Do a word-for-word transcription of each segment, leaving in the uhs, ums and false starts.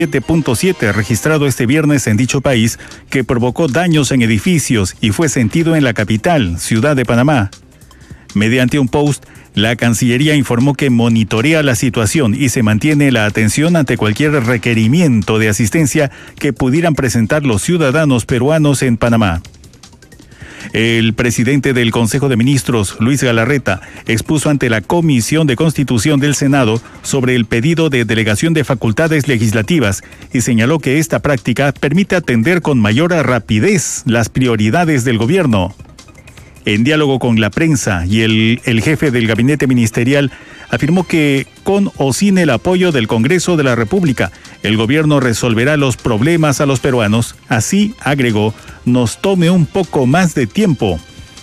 siete punto siete registrado este viernes en dicho país, que provocó daños en edificios y fue sentido en la capital, Ciudad de Panamá. Mediante un post, la Cancillería informó que monitorea la situación y se mantiene la atención ante cualquier requerimiento de asistencia que pudieran presentar los ciudadanos peruanos en Panamá. El presidente del Consejo de Ministros, Luis Galarreta, expuso ante la Comisión de Constitución del Senado sobre el pedido de delegación de facultades legislativas y señaló que esta práctica permite atender con mayor rapidez las prioridades del gobierno. En diálogo con la prensa y el, el jefe del gabinete ministerial afirmó que con o sin el apoyo del Congreso de la República, el gobierno resolverá los problemas a los peruanos. Así, agregó, nos tome un poco más de tiempo.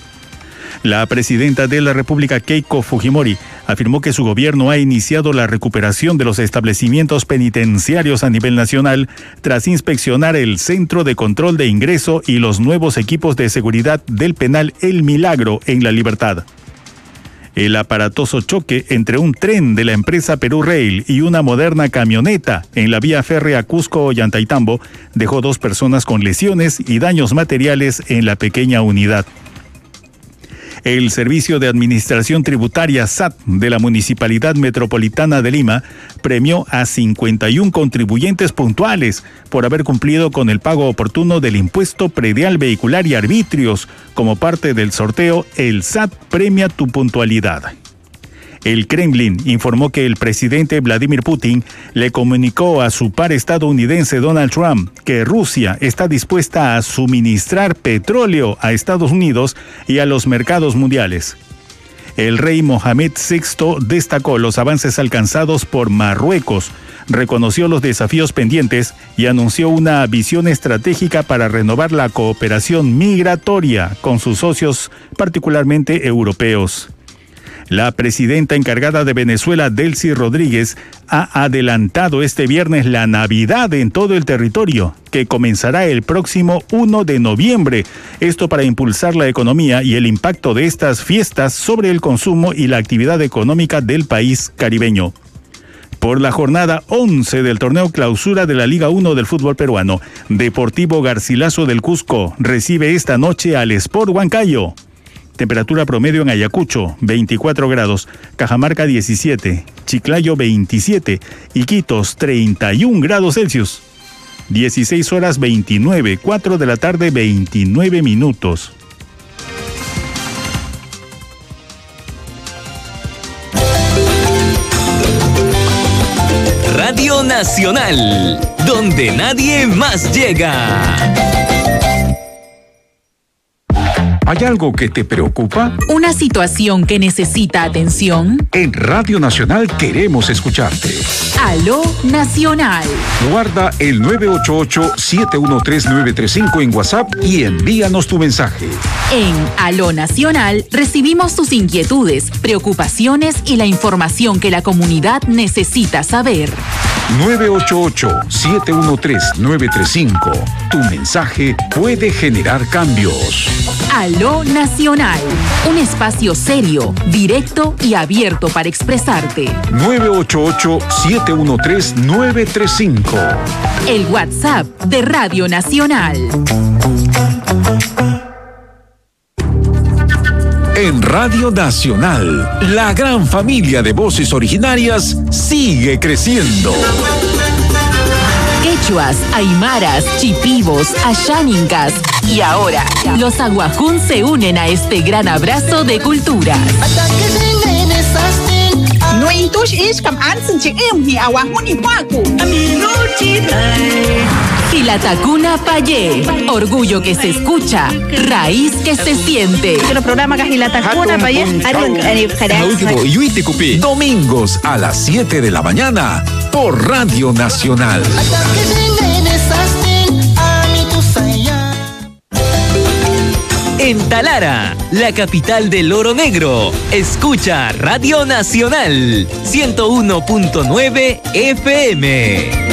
La presidenta de la República, Keiko Fujimori, afirmó que su gobierno ha iniciado la recuperación de los establecimientos penitenciarios a nivel nacional tras inspeccionar el Centro de Control de Ingreso y los nuevos equipos de seguridad del penal El Milagro en La Libertad. El aparatoso choque entre un tren de la empresa Perú Rail y una moderna camioneta en la vía férrea Cusco-Ollantaytambo dejó dos personas con lesiones y daños materiales en la pequeña unidad. El Servicio de Administración Tributaria S A T de la Municipalidad Metropolitana de Lima premió a cincuenta y uno contribuyentes puntuales por haber cumplido con el pago oportuno del impuesto predial vehicular y arbitrios como parte del sorteo El S A T Premia Tu Puntualidad. El Kremlin informó que el presidente Vladimir Putin le comunicó a su par estadounidense Donald Trump que Rusia está dispuesta a suministrar petróleo a Estados Unidos y a los mercados mundiales. El rey Mohamed sexto destacó los avances alcanzados por Marruecos, reconoció los desafíos pendientes y anunció una visión estratégica para renovar la cooperación migratoria con sus socios, particularmente europeos. La presidenta encargada de Venezuela, Delcy Rodríguez, ha adelantado este viernes la Navidad en todo el territorio, que comenzará el próximo primero de noviembre. Esto para impulsar la economía y el impacto de estas fiestas sobre el consumo y la actividad económica del país caribeño. Por la jornada once del torneo clausura de la Liga uno del fútbol peruano, Deportivo Garcilaso del Cusco recibe esta noche al Sport Huancayo. Temperatura promedio en Ayacucho, veinticuatro grados, Cajamarca diecisiete, Chiclayo veintisiete, Iquitos treinta y un grados Celsius. dieciséis horas veintinueve, cuatro de la tarde, veintinueve minutos. Radio Nacional, donde nadie más llega. ¿Hay algo que te preocupa? ¿Una situación que necesita atención? En Radio Nacional queremos escucharte. Aló Nacional. Guarda el nueve ocho ocho, siete uno tres, nueve tres cinco en WhatsApp y envíanos tu mensaje. En Aló Nacional recibimos tus inquietudes, preocupaciones y la información que la comunidad necesita saber. nueve ocho ocho, siete uno tres, nueve tres cinco. Tu mensaje puede generar cambios. Aló Nacional, un espacio serio, directo y abierto para expresarte. nueve ocho ocho, siete uno tres, nueve tres cinco. El WhatsApp de Radio Nacional. En Radio Nacional, la gran familia de voces originarias sigue creciendo. Quechuas, aymaras, chipivos, asháningas y ahora los aguajún se unen a este gran abrazo de culturas. Filatacuna Payé, orgullo que se escucha, raíz que se siente. Domingos a las siete de la mañana por Radio Nacional. En Talara, la capital del oro negro, escucha Radio Nacional ciento uno punto nueve F M.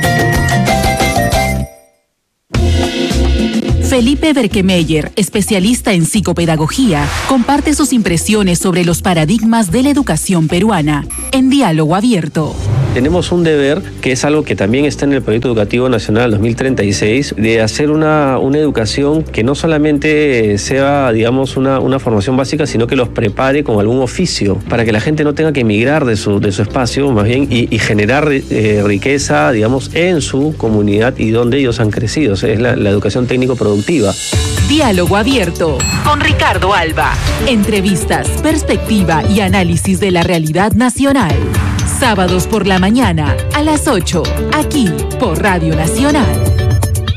Felipe Berkemeyer, especialista en psicopedagogía, comparte sus impresiones sobre los paradigmas de la educación peruana en Diálogo Abierto. Tenemos un deber, que es algo que también está en el Proyecto Educativo Nacional dos mil treinta y seis, de hacer una, una educación que no solamente sea, digamos, una, una formación básica, sino que los prepare con algún oficio, para que la gente no tenga que emigrar de su, de su espacio, más bien, y, y generar eh, riqueza, digamos, en su comunidad y donde ellos han crecido. O sea, es la, la educación técnico-productiva. Diálogo abierto con Ricardo Alba. Entrevistas, perspectiva y análisis de la realidad nacional. Sábados por la mañana a las ocho, aquí por Radio Nacional.